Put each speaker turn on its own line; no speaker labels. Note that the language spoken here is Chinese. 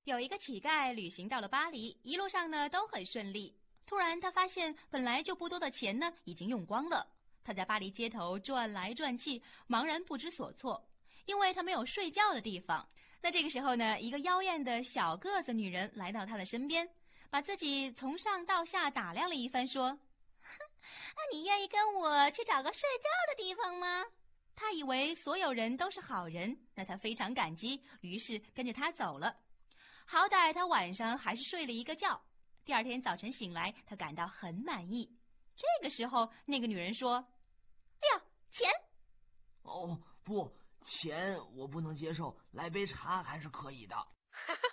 有一个乞丐旅行到了巴黎，一路上呢都很顺利。突然他发现本来就不多的钱呢已经用光了。他在巴黎街头转来转去，茫然不知所措，因为他没有睡觉的地方。那这个时候呢，一个妖艳的小个子女人来到他的身边，把自己从上到下打量了一番，说：那你愿意跟我去找个睡觉的地方吗？他以为所有人都是好人，那他非常感激，于是跟着他走了。好歹他晚上还是睡了一个觉，第二天早晨醒来，他感到很满意。这个时候，那个女人说：哎呀，钱！
哦，不，钱我不能接受，来杯茶还是可以的。